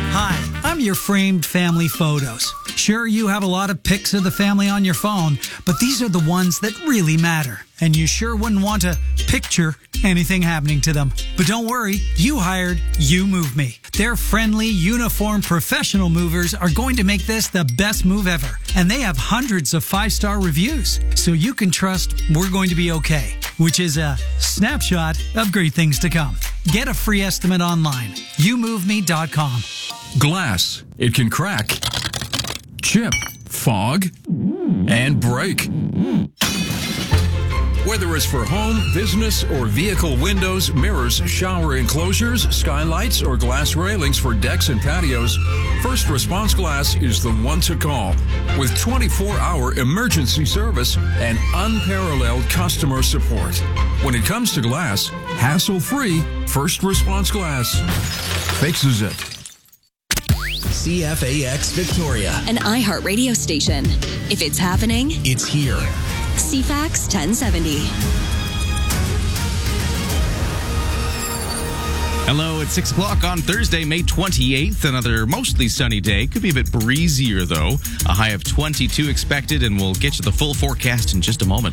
Hi, I'm your framed family photos. Sure, you have a lot of pics of the family on your phone, but these are the ones that really matter. And you sure wouldn't want to picture anything happening to them. But don't worry, you hired YouMoveMe. Their friendly, uniformed, professional movers are going to make this the best move ever. And they have hundreds of 5-star reviews, so you can trust we're going to be okay, which is a snapshot of great things to come. Get a free estimate online. YouMoveMe.com. Glass. It can crack, chip, fog, and break. Whether it's for home, business, or vehicle windows, mirrors, shower enclosures, skylights, or glass railings for decks and patios, First Response Glass is the one to call. With 24-hour emergency service and unparalleled customer support. When it comes to glass, hassle-free, First Response Glass fixes it. CFAX Victoria. An iHeart radio station. If it's happening, It's here. CFAX 1070. Hello, it's 6 o'clock on Thursday, May 28th. Another mostly sunny day. Could be a bit breezier, though. A high of 22 expected, and we'll get you the full forecast in just a moment.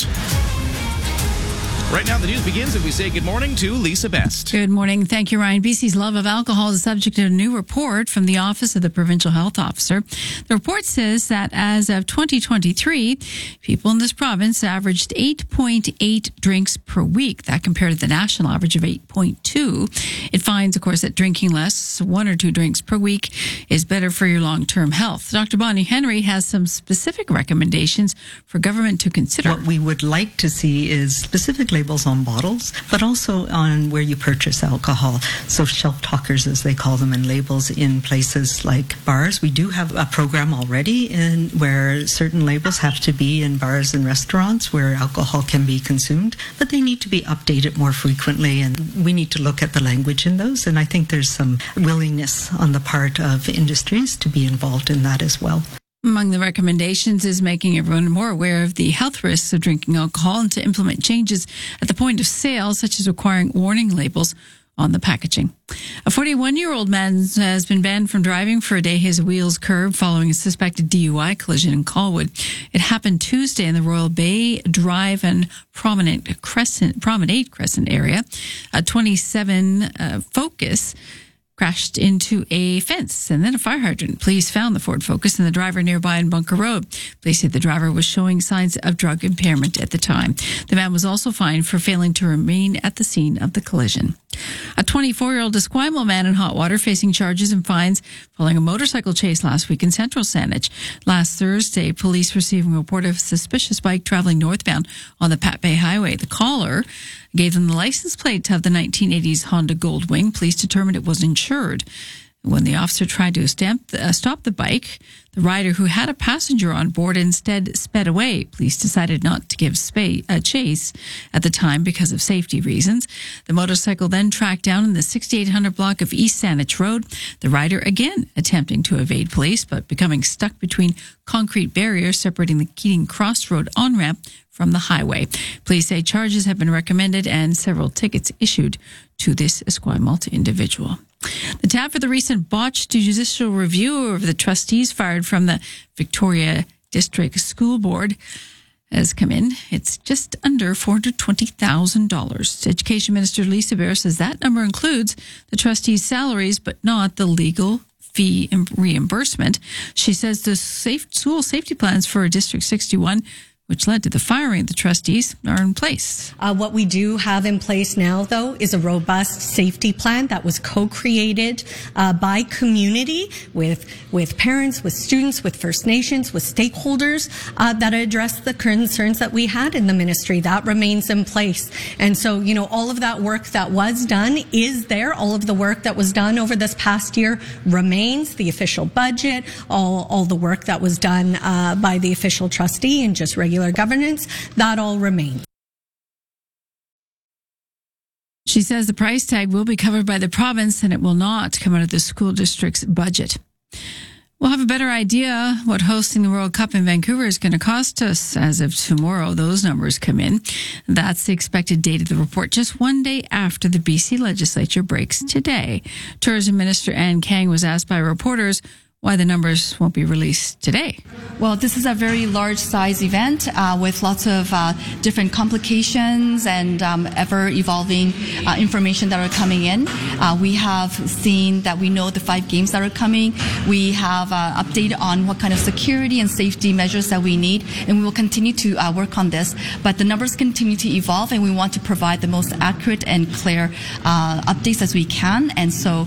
Right now, the news begins, and we say good morning to Lisa Best. Good morning. Thank you, Ryan. BC's love of alcohol is the subject of a new report from the Office of the Provincial Health Officer. The report says that as of 2023, people in this province averaged 8.8 drinks per week. That compared to the national average of 8.2. It finds, of course, that drinking less, 1 or 2 drinks per week, is better for your long-term health. Dr. Bonnie Henry has some specific recommendations for government to consider. What we would like to see is specific labels on bottles, but also on where you purchase alcohol. So shelf talkers, as they call them, and labels in places like bars. We do have a program already in where certain labels have to be in bars and restaurants where alcohol can be consumed, but they need to be updated more frequently, and we need to look at the language in those. And I think there's some willingness on the part of industries to be involved in that as well. Among the recommendations is making everyone more aware of the health risks of drinking alcohol and to implement changes at the point of sale, such as requiring warning labels on the packaging. A 41-year-old man has been banned from driving for a day his wheels curved following a suspected DUI collision in Colwood. It happened Tuesday in the Royal Bay Drive and Promenade Crescent area. A 27 Focus crashed into a fence and then a fire hydrant. Police found the Ford Focus and the driver nearby in Bunker Road. Police said the driver was showing signs of drug impairment at the time. The man was also fined for failing to remain at the scene of the collision. A 24-year-old Esquimalt man in hot water facing charges and fines following a motorcycle chase last week in central Saanich. Last Thursday, police received a report of a suspicious bike traveling northbound on the Pat Bay Highway. The caller gave them the license plate of the 1980s Honda Goldwing. Police determined it was insured. When the officer tried to stop the bike, the rider, who had a passenger on board, instead sped away. Police decided not to give chase at the time because of safety reasons. The motorcycle then tracked down in the 6800 block of East Saanich Road. The rider again attempting to evade police, but becoming stuck between concrete barriers separating the Keating Crossroad on-ramp from the highway. Police say charges have been recommended and several tickets issued to this Esquimalt individual. The tab for the recent botched judicial review of the trustees fired from the Victoria District School Board has come in. It's just under $420,000. Education Minister Lisa Bear says that number includes the trustees' salaries, but not the legal fee reimbursement. She says the school safety plans for District 61, which led to the firing of the trustees, are in place. What we do have in place now, though, is a robust safety plan that was co-created by community with parents, with students, with First Nations, with stakeholders that address the concerns that we had in the ministry. That remains in place. And so, all of that work that was done is there. All of the work that was done over this past year remains. The official budget, all the work that was done by the official trustee and just regular governance, that all remains. She says the price tag will be covered by the province and it will not come out of the school district's budget. We'll have a better idea what hosting the World Cup in Vancouver is going to cost us as of tomorrow. Those numbers come in. That's the expected date of the report, just one day after the BC legislature breaks today. Tourism Minister Anne Kang was asked by reporters why the numbers won't be released today. Well, this is a very large size event with lots of different complications and ever-evolving information that are coming in. We have seen that we know the 5 games that are coming. We have update on what kind of security and safety measures that we need, and we will continue to work on this. But the numbers continue to evolve, and we want to provide the most accurate and clear updates as we can. And so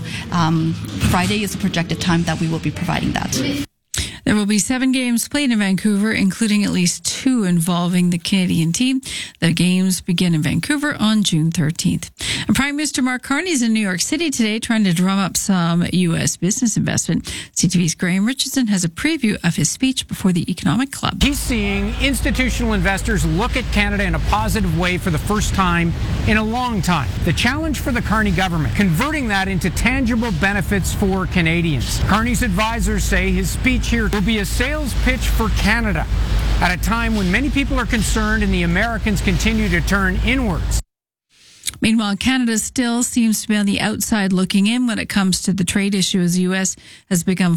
Friday is the projected time that we will be providing that. There will be 7 games played in Vancouver, including at least 2 involving the Canadian team. The games begin in Vancouver on June 13th. And Prime Minister Mark Carney is in New York City today trying to drum up some U.S. business investment. CTV's Graham Richardson has a preview of his speech before the Economic Club. He's seeing institutional investors look at Canada in a positive way for the first time in a long time. The challenge for the Carney government, converting that into tangible benefits for Canadians. Carney's advisors say his speech here will be a sales pitch for Canada at a time when many people are concerned and the Americans continue to turn inwards. Meanwhile, Canada still seems to be on the outside looking in when it comes to the trade issue, as the U.S. has began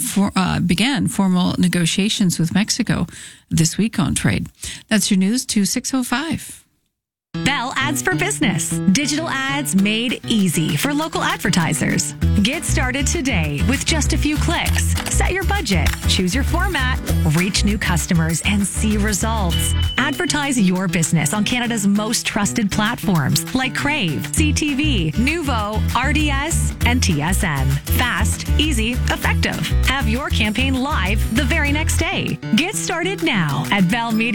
formal negotiations with Mexico this week on trade. That's your news to 6:05. Bell Ads for Business. Digital ads made easy for local advertisers. Get started today with just a few clicks. Set your budget, choose your format, reach new customers, and see results. Advertise your business on Canada's most trusted platforms like Crave, CTV, Nuvo, RDS, and TSN. Fast, easy, effective. Have your campaign live the very next day. Get started now at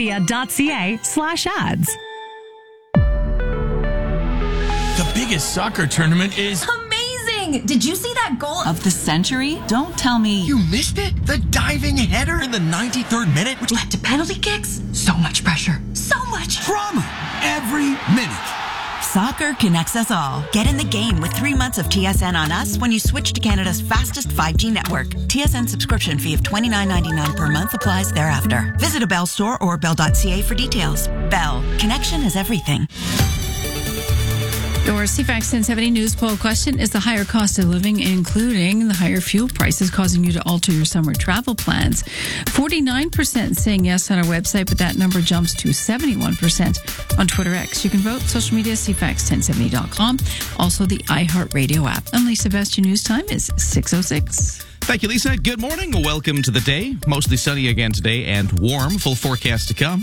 bellmedia.ca/ads. The biggest soccer tournament is amazing! Did you see that goal of the century? Don't tell me you missed it? The diving header in the 93rd minute, which led to penalty kicks? So much pressure. So much drama every minute. Soccer connects us all. Get in the game with 3 months of TSN on us when you switch to Canada's fastest 5G network. TSN subscription fee of $29.99 per month applies thereafter. Visit a Bell store or bell.ca for details. Bell. Connection is everything. Your CFAX 1070 news poll question is the higher cost of living, including the higher fuel prices, causing you to alter your summer travel plans. 49% saying yes on our website, but that number jumps to 71% on Twitter X. You can vote social media, CFAX1070.com, also the iHeartRadio app. And Lisa Best, your news time is 6:06. Thank you, Lisa. Good morning. Welcome to the day. Mostly sunny again today and warm. Full forecast to come.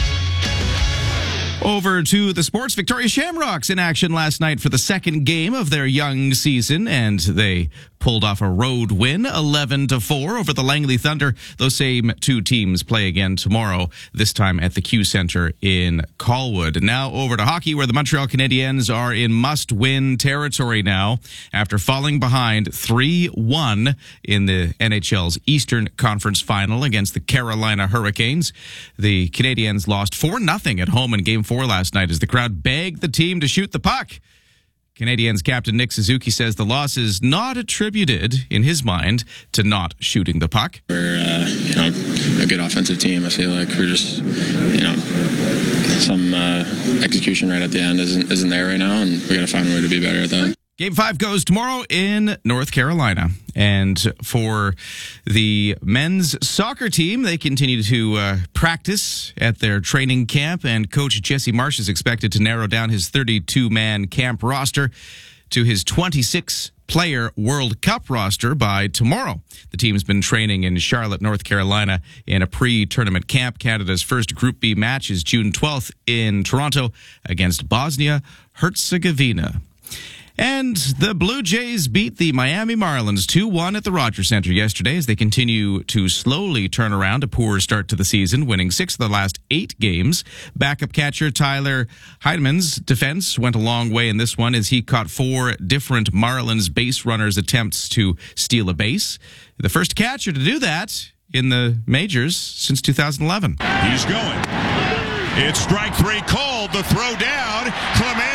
Over to the sports. Victoria Shamrocks in action last night for the second game of their young season, and they pulled off a road win, 11-4 over the Langley Thunder. Those same 2 teams play again tomorrow, this time at the Q Centre in Colwood. Now over to hockey, where the Montreal Canadiens are in must-win territory now after falling behind 3-1 in the NHL's Eastern Conference Final against the Carolina Hurricanes. The Canadiens lost 4-0 at home in Game 4 last night as the crowd begged the team to shoot the puck. Canadiens captain Nick Suzuki says the loss is not attributed, in his mind, to not shooting the puck. We're, a good offensive team. I feel like we're just, some execution right at the end isn't there right now, and we got to find a way to be better at that. Game 5 goes tomorrow in North Carolina. And for the men's soccer team, they continue to practice at their training camp, and Coach Jesse Marsh is expected to narrow down his 32-man camp roster to his 26-player World Cup roster by tomorrow. The team's been training in Charlotte, North Carolina in a pre-tournament camp. Canada's first Group B match is June 12th in Toronto against Bosnia-Herzegovina. And the Blue Jays beat the Miami Marlins 2-1 at the Rogers Center yesterday as they continue to slowly turn around a poor start to the season, winning 6 of the last 8 games. Backup catcher Tyler Heideman's defense went a long way in this one as he caught 4 different Marlins base runners' attempts to steal a base. The first catcher to do that in the majors since 2011. He's going. It's strike 3 called. The throw down. Clement